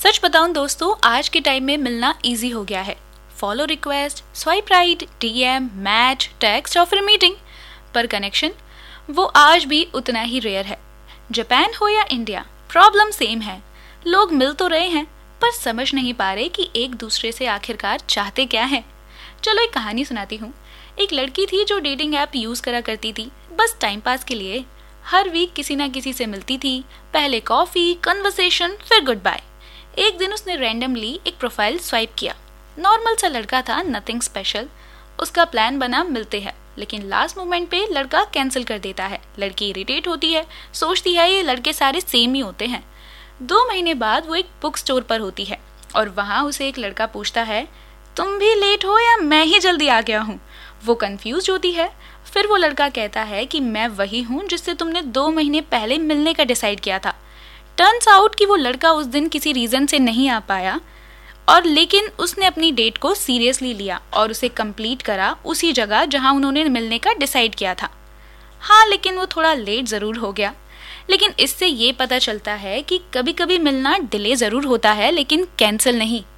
सच बताऊं दोस्तों, आज के टाइम में मिलना इजी हो गया है। Follow request, swipe right, DM, match, text और फिर मीटिंग। पर कनेक्शन वो आज भी उतना ही रेयर है। जापान हो या इंडिया, प्रॉब्लम सेम है। लोग मिल तो रहे हैं पर समझ नहीं पा रहे कि एक दूसरे से आखिरकार चाहते क्या है। चलो एक कहानी सुनाती हूँ। एक लड़की थी जो डेटिंग ऐप यूज करा करती थी, बस टाइम पास के लिए। हर वीक किसी ना किसी से मिलती थी, पहले कॉफी, कन्वर्सेशन, फिर गुड बाय। एक दिन उसने रैंडमली एक प्रोफाइल स्वाइप किया। नॉर्मल सा लड़का था, नथिंग स्पेशल। उसका प्लान बना मिलते हैं, लेकिन लास्ट मोमेंट पे लड़का कैंसिल कर देता है। लड़की इरिटेट होती है, सोचती है ये लड़के सारे सेम ही होते हैं। 2 महीने बाद वो एक बुक स्टोर पर होती है और वहाँ उसे एक लड़का पूछता है, तुम भी लेट हो या मैं ही जल्दी आ गया हूँ। वो कंफ्यूज होती है। फिर वो लड़का कहता है कि मैं वही हूँ जिससे तुमने 2 महीने पहले मिलने का डिसाइड किया था। टर्न्स आउट कि वो लड़का उस दिन किसी रीजन से नहीं आ पाया, और लेकिन उसने अपनी डेट को सीरियसली लिया और उसे कंप्लीट करा उसी जगह जहां उन्होंने मिलने का डिसाइड किया था। हाँ, लेकिन वो थोड़ा लेट जरूर हो गया। लेकिन इससे ये पता चलता है कि कभी कभी मिलना डिले जरूर होता है, लेकिन कैंसिल नहीं।